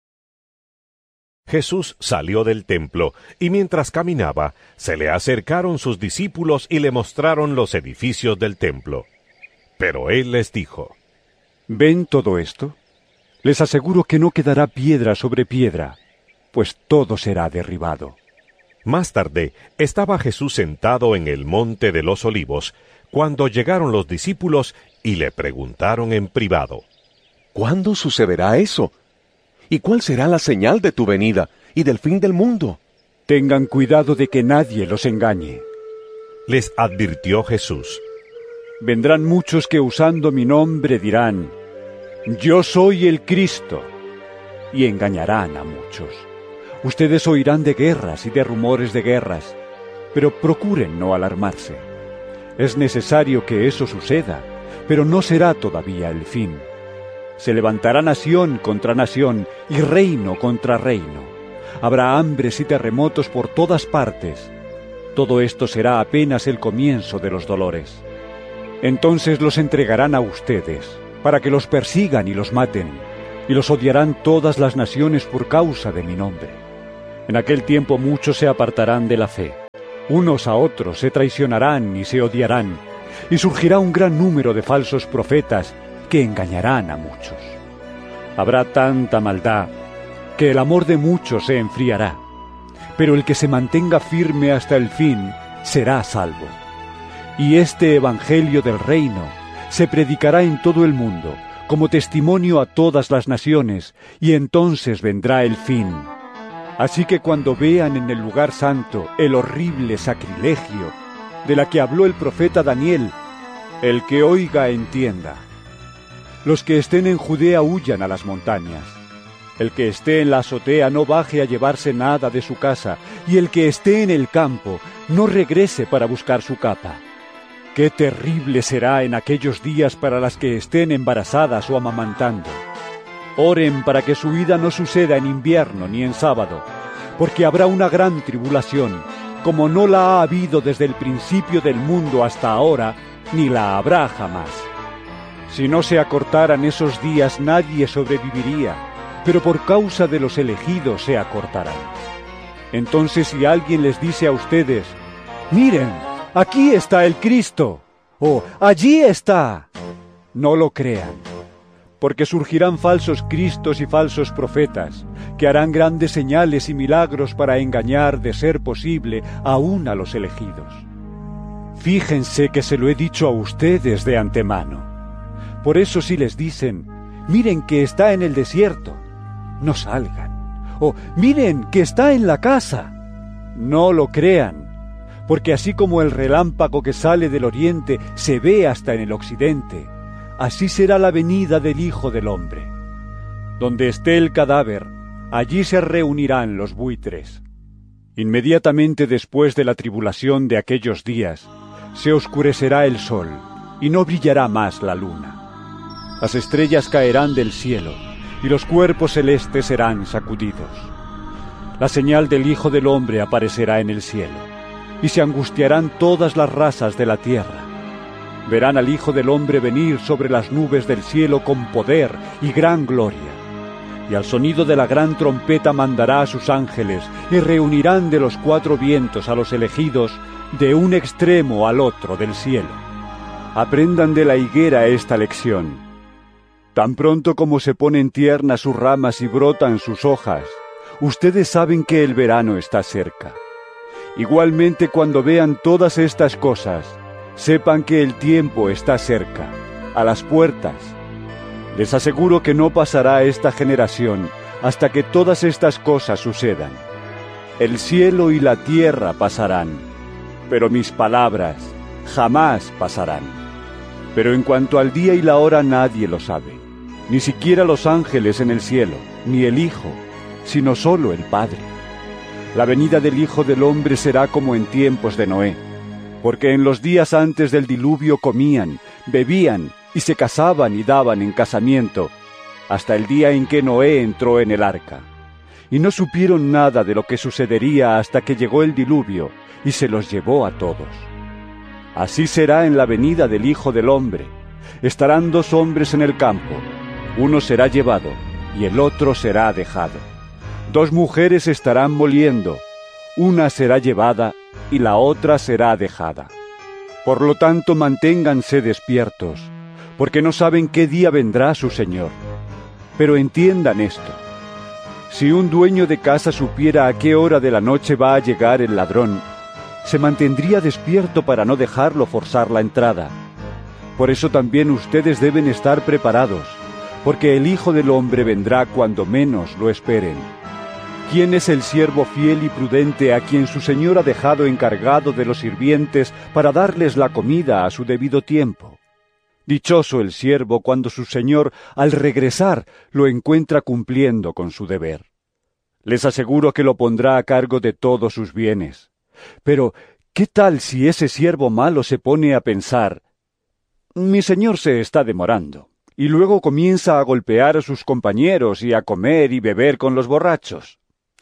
Jesús salió del templo, y mientras caminaba, se le acercaron sus discípulos y le mostraron los edificios del templo. Pero él les dijo: ¿ven todo esto? Les aseguro que no quedará piedra sobre piedra, pues todo será derribado. Más tarde, estaba Jesús sentado en el monte de los Olivos, cuando llegaron los discípulos y le preguntaron en privado: ¿cuándo sucederá eso? ¿Y cuál será la señal de tu venida y del fin del mundo? Tengan cuidado de que nadie los engañe. Les advirtió Jesús: vendrán muchos que usando mi nombre dirán: yo soy el Cristo, y engañarán a muchos. Ustedes oirán de guerras y de rumores de guerras, pero procuren no alarmarse. Es necesario que eso suceda, pero no será todavía el fin. Se levantará nación contra nación y reino contra reino. Habrá hambres y terremotos por todas partes. Todo esto será apenas el comienzo de los dolores. Entonces los entregarán a ustedes, para que los persigan y los maten, y los odiarán todas las naciones por causa de mi nombre. En aquel tiempo muchos se apartarán de la fe, unos a otros se traicionarán y se odiarán, y surgirá un gran número de falsos profetas que engañarán a muchos. Habrá tanta maldad que el amor de muchos se enfriará, pero el que se mantenga firme hasta el fin será salvo. Y este evangelio del reino se predicará en todo el mundo, como testimonio a todas las naciones, y entonces vendrá el fin. Así que cuando vean en el lugar santo el horrible sacrilegio de la que habló el profeta Daniel, el que oiga entienda. Los que estén en Judea huyan a las montañas. El que esté en la azotea no baje a llevarse nada de su casa, y el que esté en el campo no regrese para buscar su capa. ¡Qué terrible será en aquellos días para las que estén embarazadas o amamantando! Oren para que su ida no suceda en invierno ni en sábado, porque habrá una gran tribulación, como no la ha habido desde el principio del mundo hasta ahora, ni la habrá jamás. Si no se acortaran esos días, nadie sobreviviría, pero por causa de los elegidos se acortarán. Entonces, si alguien les dice a ustedes, «Miren, aquí está el Cristo», o «Allí está», no lo crean, porque surgirán falsos cristos y falsos profetas, que harán grandes señales y milagros para engañar, de ser posible, aún a los elegidos. Fíjense que se lo he dicho a ustedes de antemano. Por eso si les dicen, «Miren que está en el desierto», no salgan. O «Miren que está en la casa», no lo crean, porque así como el relámpago que sale del oriente se ve hasta en el occidente, así será la venida del Hijo del Hombre. Donde esté el cadáver, allí se reunirán los buitres. Inmediatamente después de la tribulación de aquellos días, se oscurecerá el sol, y no brillará más la luna. Las estrellas caerán del cielo, y los cuerpos celestes serán sacudidos. La señal del Hijo del Hombre aparecerá en el cielo, y se angustiarán todas las razas de la tierra. Verán al Hijo del Hombre venir sobre las nubes del cielo con poder y gran gloria. Y al sonido de la gran trompeta mandará a sus ángeles, y reunirán de los cuatro vientos a los elegidos de un extremo al otro del cielo. Aprendan de la higuera esta lección. Tan pronto como se ponen tiernas sus ramas y brotan sus hojas, ustedes saben que el verano está cerca. Igualmente, cuando vean todas estas cosas, sepan que el tiempo está cerca, a las puertas. Les aseguro que no pasará esta generación hasta que todas estas cosas sucedan. El cielo y la tierra pasarán, pero mis palabras jamás pasarán. Pero en cuanto al día y la hora nadie lo sabe, ni siquiera los ángeles en el cielo, ni el Hijo, sino solo el Padre. La venida del Hijo del Hombre será como en tiempos de Noé, porque en los días antes del diluvio comían, bebían y se casaban y daban en casamiento, hasta el día en que Noé entró en el arca. Y no supieron nada de lo que sucedería hasta que llegó el diluvio y se los llevó a todos. Así será en la venida del Hijo del Hombre. Estarán dos hombres en el campo, uno será llevado y el otro será dejado. Dos mujeres estarán moliendo, una será llevada y la otra será dejada. Por lo tanto, manténganse despiertos, porque no saben qué día vendrá su Señor. Pero entiendan esto: si un dueño de casa supiera a qué hora de la noche va a llegar el ladrón, se mantendría despierto para no dejarlo forzar la entrada. Por eso también ustedes deben estar preparados, porque el Hijo del Hombre vendrá cuando menos lo esperen. ¿Quién es el siervo fiel y prudente a quien su señor ha dejado encargado de los sirvientes para darles la comida a su debido tiempo? Dichoso el siervo cuando su señor, al regresar, lo encuentra cumpliendo con su deber. Les aseguro que lo pondrá a cargo de todos sus bienes. Pero, ¿qué tal si ese siervo malo se pone a pensar: mi señor se está demorando, y luego comienza a golpear a sus compañeros y a comer y beber con los borrachos?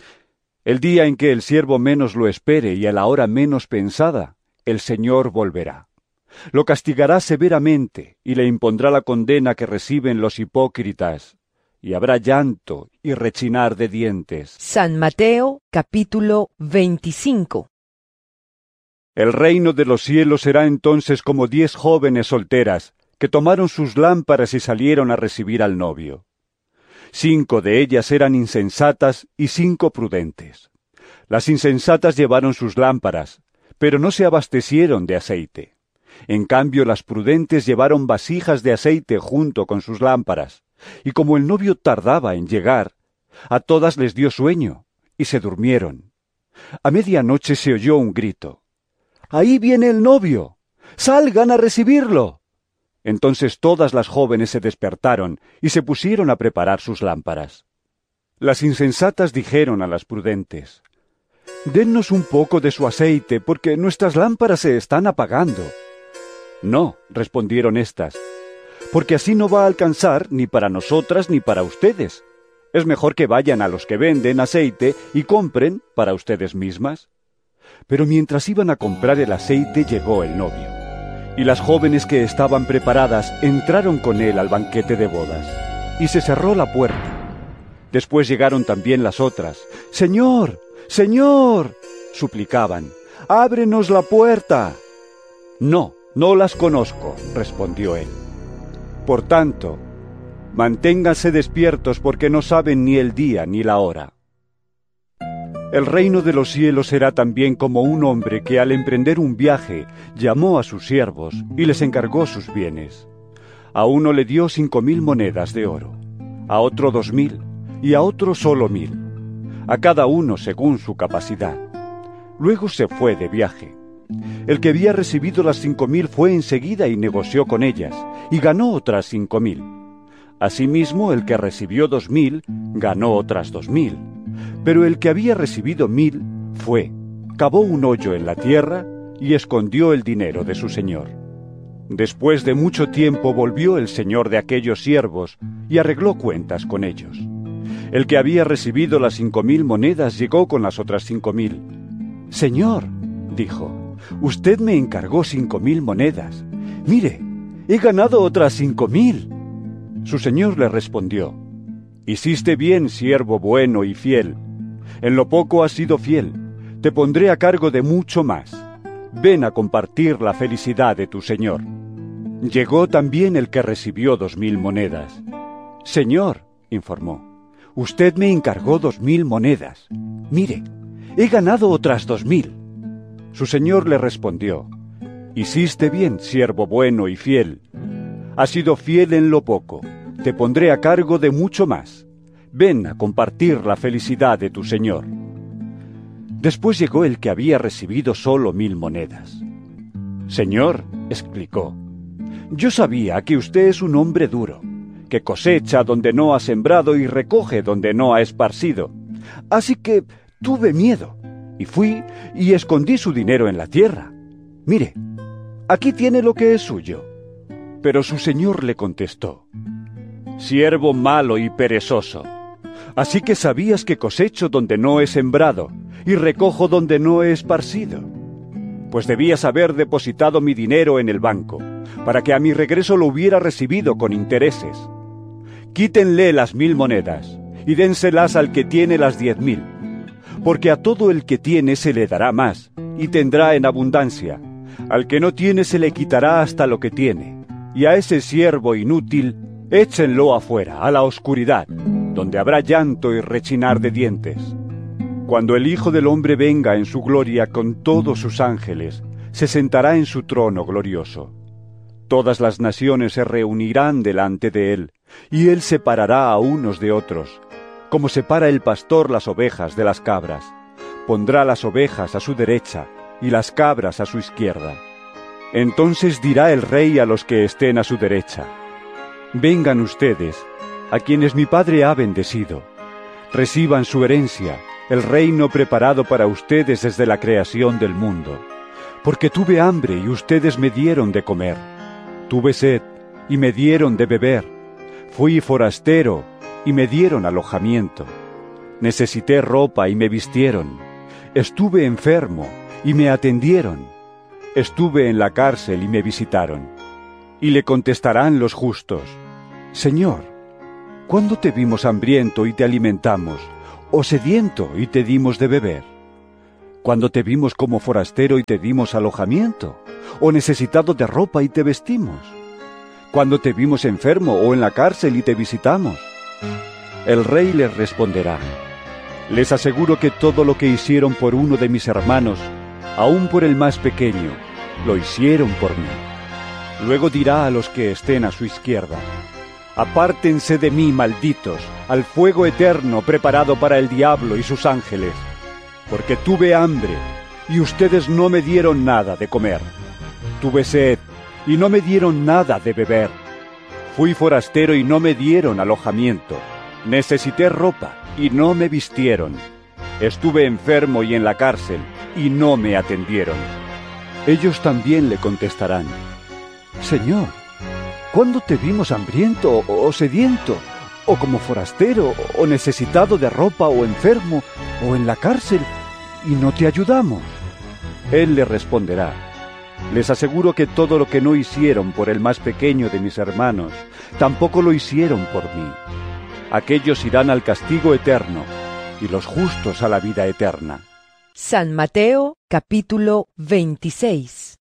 El día en que el siervo menos lo espere y a la hora menos pensada, el Señor volverá. Lo castigará severamente y le impondrá la condena que reciben los hipócritas, y habrá llanto y rechinar de dientes. San Mateo, capítulo veinticinco. El reino de los cielos será entonces como diez jóvenes solteras, que tomaron sus lámparas y salieron a recibir al novio. Cinco de ellas eran insensatas y cinco prudentes. Las insensatas llevaron sus lámparas, pero no se abastecieron de aceite. En cambio, las prudentes llevaron vasijas de aceite junto con sus lámparas, y como el novio tardaba en llegar, a todas les dio sueño, y se durmieron. A medianoche se oyó un grito: ¡Ahí viene el novio! ¡Salgan a recibirlo! Entonces todas las jóvenes se despertaron y se pusieron a preparar sus lámparas. Las insensatas dijeron a las prudentes: «Dennos un poco de su aceite, porque nuestras lámparas se están apagando». «No», respondieron éstas, «porque así no va a alcanzar ni para nosotras ni para ustedes. Es mejor que vayan a los que venden aceite y compren para ustedes mismas». Pero mientras iban a comprar el aceite llegó el novio, y las jóvenes que estaban preparadas entraron con él al banquete de bodas, y se cerró la puerta. Después llegaron también las otras. «Señor, Señor», suplicaban, «ábrenos la puerta». «No, no las conozco», respondió él. «Por tanto, manténganse despiertos porque no saben ni el día ni la hora». El reino de los cielos será también como un hombre que al emprender un viaje llamó a sus siervos y les encargó sus bienes. A uno le dio cinco mil monedas de oro, a otro dos mil y a otro solo mil, a cada uno según su capacidad. Luego se fue de viaje. El que había recibido las cinco mil fue enseguida y negoció con ellas, y ganó otras cinco mil. Asimismo, el que recibió dos mil ganó otras dos mil. Pero el que había recibido mil fue, cavó un hoyo en la tierra y escondió el dinero de su señor. Después de mucho tiempo volvió el señor de aquellos siervos y arregló cuentas con ellos. El que había recibido las cinco mil monedas llegó con las otras cinco mil. «Señor», dijo, «usted me encargó cinco mil monedas. Mire, he ganado otras cinco mil». Su señor le respondió: «Hiciste bien, siervo bueno y fiel. En lo poco has sido fiel, te pondré a cargo de mucho más. Ven a compartir la felicidad de tu señor». Llegó también el que recibió dos mil monedas. «Señor», informó, «usted me encargó dos mil monedas. Mire, he ganado otras dos mil». Su señor le respondió: «Hiciste bien, siervo bueno y fiel. Has sido fiel en lo poco, te pondré a cargo de mucho más. Ven a compartir la felicidad de tu señor». Después llegó el que había recibido solo mil monedas. «Señor», explicó, «yo sabía que usted es un hombre duro, que cosecha donde no ha sembrado y recoge donde no ha esparcido. Así que tuve miedo, y fui y escondí su dinero en la tierra. Mire, aquí tiene lo que es suyo». Pero su señor le contestó: «Siervo malo y perezoso, así que sabías que cosecho donde no he sembrado y recojo donde no he esparcido. Pues debías haber depositado mi dinero en el banco, para que a mi regreso lo hubiera recibido con intereses. Quítenle las mil monedas y dénselas al que tiene las diez mil, porque a todo el que tiene se le dará más y tendrá en abundancia. Al que no tiene se le quitará hasta lo que tiene, y a ese siervo inútil échenlo afuera, a la oscuridad, donde habrá llanto y rechinar de dientes. Cuando el Hijo del Hombre venga en su gloria con todos sus ángeles, se sentará en su trono glorioso. Todas las naciones se reunirán delante de él, y él separará a unos de otros, como separa el pastor las ovejas de las cabras. Pondrá las ovejas a su derecha y las cabras a su izquierda. Entonces dirá el rey a los que estén a su derecha: «Vengan ustedes, a quienes mi Padre ha bendecido. Reciban su herencia, el reino preparado para ustedes desde la creación del mundo. Porque tuve hambre y ustedes me dieron de comer. Tuve sed y me dieron de beber. Fui forastero y me dieron alojamiento. Necesité ropa y me vistieron. Estuve enfermo y me atendieron. Estuve en la cárcel y me visitaron. Y le contestarán los justos: Señor, ¿cuándo te vimos hambriento y te alimentamos, o sediento y te dimos de beber? ¿Cuándo te vimos como forastero y te dimos alojamiento, o necesitado de ropa y te vestimos? ¿Cuándo te vimos enfermo o en la cárcel y te visitamos? El rey les responderá: Les aseguro que todo lo que hicieron por uno de mis hermanos, aun por el más pequeño, lo hicieron por mí. Luego dirá a los que estén a su izquierda: Apártense de mí, malditos, al fuego eterno preparado para el diablo y sus ángeles, porque tuve hambre, y ustedes no me dieron nada de comer. Tuve sed, y no me dieron nada de beber. Fui forastero y no me dieron alojamiento. Necesité ropa, y no me vistieron. Estuve enfermo y en la cárcel, y no me atendieron. Ellos también le contestarán: Señor, ¿cuándo te vimos hambriento o sediento, o como forastero, o necesitado de ropa, o enfermo, o en la cárcel, y no te ayudamos? Él le responderá: Les aseguro que todo lo que no hicieron por el más pequeño de mis hermanos, tampoco lo hicieron por mí. Aquellos irán al castigo eterno, y los justos a la vida eterna. San Mateo, capítulo veintiséis.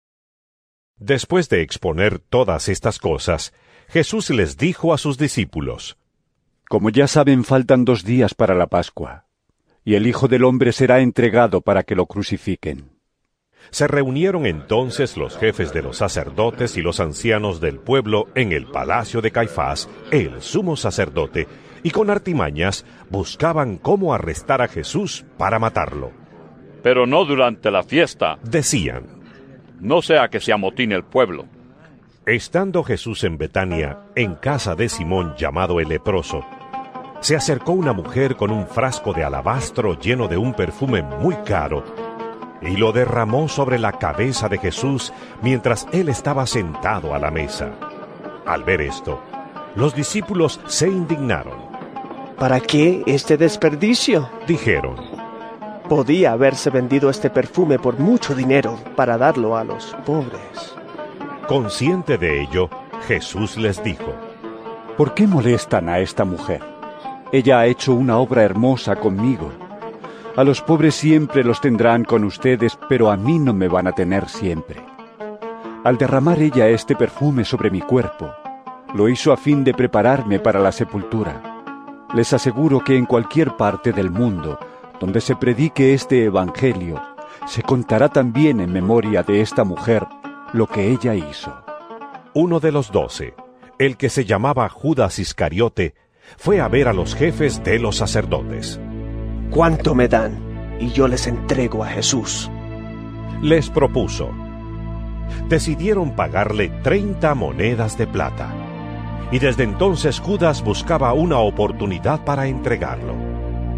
Después de exponer todas estas cosas, Jesús les dijo a sus discípulos: Como ya saben, faltan dos días para la Pascua, y el Hijo del Hombre será entregado para que lo crucifiquen. Se reunieron entonces los jefes de los sacerdotes y los ancianos del pueblo en el palacio de Caifás, el sumo sacerdote, y con artimañas buscaban cómo arrestar a Jesús para matarlo. Pero no durante la fiesta, decían, no sea que se amotine el pueblo. Estando Jesús en Betania, en casa de Simón llamado el leproso, se acercó una mujer con un frasco de alabastro lleno de un perfume muy caro, y lo derramó sobre la cabeza de Jesús mientras él estaba sentado a la mesa. Al ver esto, los discípulos se indignaron. ¿Para qué este desperdicio?, dijeron. Podía haberse vendido este perfume por mucho dinero para darlo a los pobres. Consciente de ello, Jesús les dijo: ¿Por qué molestan a esta mujer? Ella ha hecho una obra hermosa conmigo. A los pobres siempre los tendrán con ustedes, pero a mí no me van a tener siempre. Al derramar ella este perfume sobre mi cuerpo, lo hizo a fin de prepararme para la sepultura. Les aseguro que en cualquier parte del mundo donde se predique este evangelio, se contará también en memoria de esta mujer lo que ella hizo. Uno de los doce, el que se llamaba Judas Iscariote, fue a ver a los jefes de los sacerdotes. ¿Cuánto me dan? Y yo les entrego a Jesús. Les propuso. Decidieron pagarle treinta monedas de plata. Y desde entonces Judas buscaba una oportunidad para entregarlo.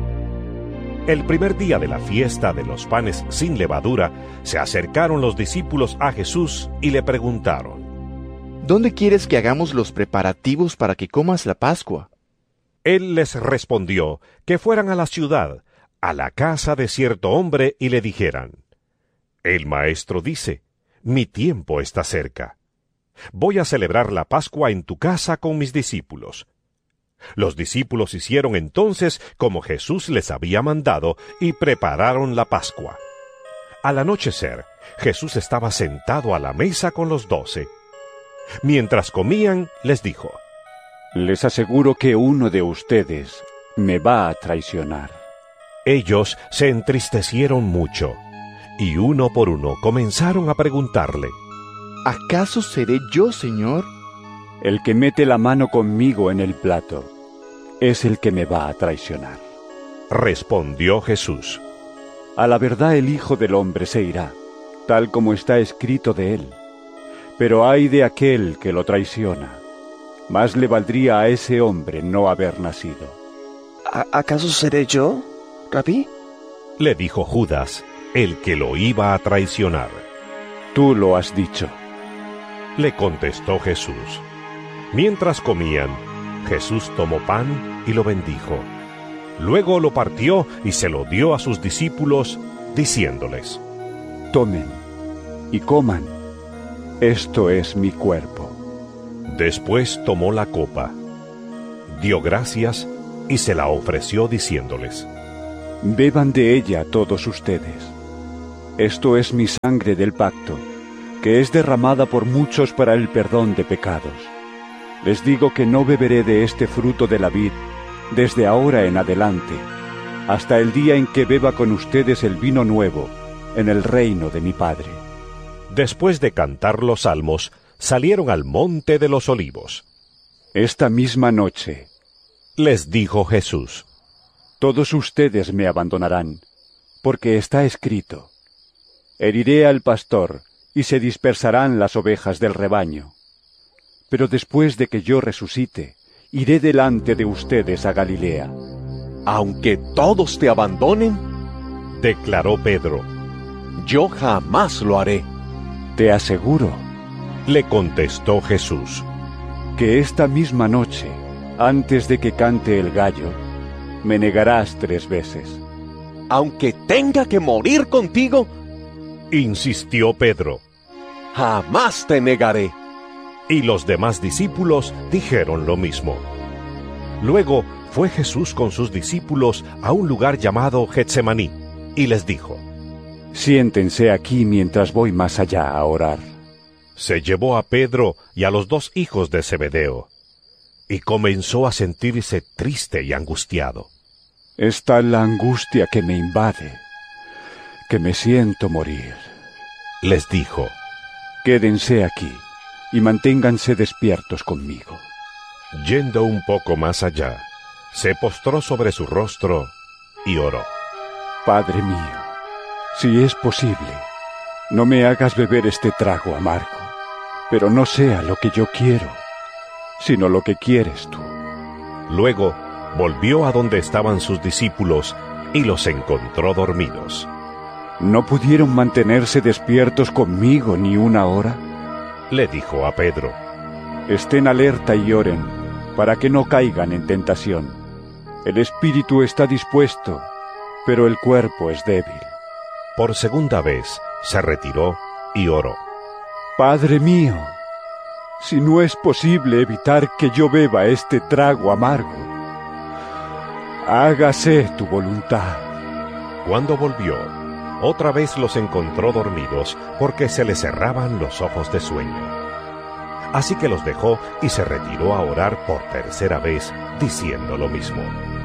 El primer día de la fiesta de los panes sin levadura, se acercaron los discípulos a Jesús y le preguntaron: ¿Dónde quieres que hagamos los preparativos para que comas la Pascua? Él les respondió que fueran a la ciudad, a la casa de cierto hombre, y le dijeran: El maestro dice, mi tiempo está cerca. Voy a celebrar la Pascua en tu casa con mis discípulos. Los discípulos hicieron entonces como Jesús les había mandado y prepararon la Pascua. Al anochecer, Jesús estaba sentado a la mesa con los doce. Mientras comían, les dijo: Les aseguro que uno de ustedes me va a traicionar. Ellos se entristecieron mucho, y uno por uno comenzaron a preguntarle: ¿Acaso seré yo, Señor? El que mete la mano conmigo en el plato es el que me va a traicionar. Respondió Jesús: A la verdad el Hijo del Hombre se irá, tal como está escrito de él. Pero ay de aquel que lo traiciona. Más le valdría a ese hombre no haber nacido. ¿Acaso seré yo, Rabí? Le dijo Judas, el que lo iba a traicionar. Tú lo has dicho. Le contestó Jesús. Mientras comían, Jesús tomó pan y lo bendijo. Luego lo partió y se lo dio a sus discípulos, diciéndoles: Tomen, y coman. Esto es mi cuerpo. Después tomó la copa, dio gracias y se la ofreció diciéndoles: Beban de ella todos ustedes. Esto es mi sangre del pacto, que es derramada por muchos para el perdón de pecados. Les digo que no beberé de este fruto de la vid desde ahora en adelante, hasta el día en que beba con ustedes el vino nuevo en el reino de mi Padre. Después de cantar los salmos, salieron al monte de los olivos. Esta misma noche, les dijo Jesús, todos ustedes me abandonarán, porque está escrito: heriré al pastor y se dispersarán las ovejas del rebaño. Pero después de que yo resucite, iré delante de ustedes a Galilea. Aunque todos te abandonen, declaró Pedro, yo jamás lo haré. Te aseguro, le contestó Jesús, que esta misma noche, antes de que cante el gallo, me negarás tres veces. Aunque tenga que morir contigo, insistió Pedro, jamás te negaré. Y los demás discípulos dijeron lo mismo. Luego fue Jesús con sus discípulos a un lugar llamado Getsemaní, y les dijo: siéntense aquí mientras voy más allá a orar. Se llevó a Pedro y a los dos hijos de Zebedeo, y comenzó a sentirse triste y angustiado. Está la angustia que me invade, que me siento morir. Les dijo: quédense aquí y manténganse despiertos conmigo. Yendo un poco más allá, se postró sobre su rostro y oró: Padre mío, si es posible, no me hagas beber este trago amargo, pero no sea lo que yo quiero, sino lo que quieres tú. Luego volvió a donde estaban sus discípulos y los encontró dormidos. ¿No pudieron mantenerse despiertos conmigo ni una hora? Le dijo a Pedro: estén alerta y oren, para que no caigan en tentación. El espíritu está dispuesto, pero el cuerpo es débil. Por segunda vez se retiró y oró: Padre mío, si no es posible evitar que yo beba este trago amargo, hágase tu voluntad. Cuando volvió, otra vez los encontró dormidos, porque se les cerraban los ojos de sueño. Así que los dejó y se retiró a orar por tercera vez, diciendo lo mismo.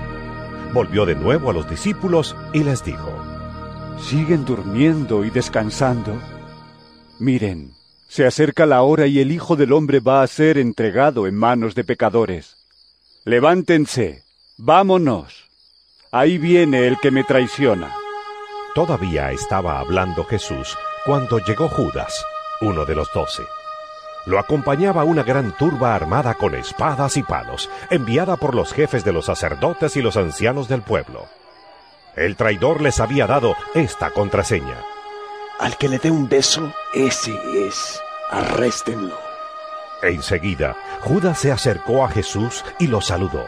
Volvió de nuevo a los discípulos y les dijo: ¿siguen durmiendo y descansando? Miren, se acerca la hora y el Hijo del Hombre va a ser entregado en manos de pecadores. Levántense, vámonos. Ahí viene el que me traiciona. Todavía estaba hablando Jesús cuando llegó Judas, uno de los doce. Lo acompañaba una gran turba armada con espadas y palos, enviada por los jefes de los sacerdotes y los ancianos del pueblo. El traidor les había dado esta contraseña: al que le dé un beso, ese es. Arréstenlo. Enseguida, Judas se acercó a Jesús y lo saludó.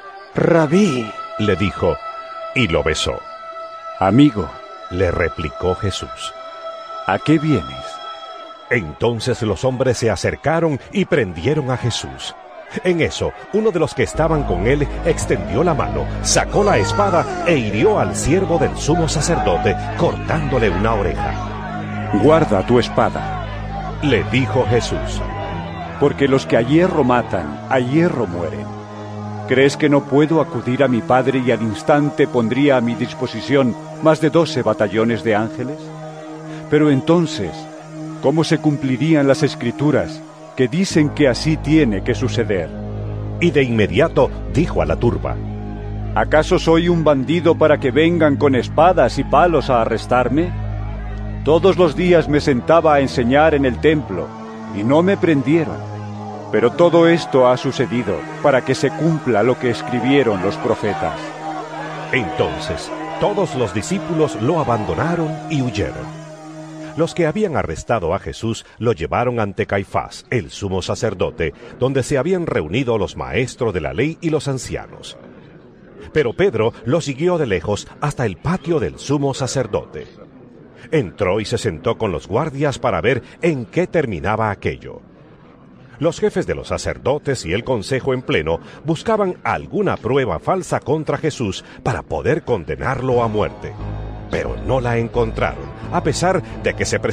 Rabí, le dijo, y lo besó. Amigo, le replicó Jesús, ¿a qué vienes? Entonces los hombres se acercaron y prendieron a Jesús. En eso, uno de los que estaban con él extendió la mano, sacó la espada e hirió al siervo del sumo sacerdote, cortándole una oreja. Guarda tu espada, le dijo Jesús, porque los que a hierro matan, a hierro mueren. ¿Crees que no puedo acudir a mi Padre y al instante pondría a mi disposición más de doce batallones de ángeles? Pero entonces, ¿cómo se cumplirían las Escrituras que dicen que así tiene que suceder? Y de inmediato dijo a la turba: ¿acaso soy un bandido para que vengan con espadas y palos a arrestarme? Todos los días me sentaba a enseñar en el templo y no me prendieron. Pero todo esto ha sucedido para que se cumpla lo que escribieron los profetas. Entonces, todos los discípulos lo abandonaron y huyeron. Los que habían arrestado a Jesús lo llevaron ante Caifás, el sumo sacerdote, donde se habían reunido los maestros de la ley y los ancianos. Pero Pedro lo siguió de lejos hasta el patio del sumo sacerdote. entró y se sentó con los guardias para ver en qué terminaba aquello. Los jefes de los sacerdotes y el consejo en pleno buscaban alguna prueba falsa contra Jesús para poder condenarlo a muerte. Pero no la encontraron, a pesar de que se presentaron